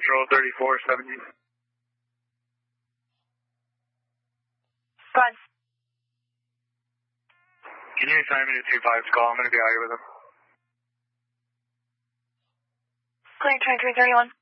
Central 3470. Go ahead. Can you assign me to 25's call? I'm going to be out here with him. Clear 2331.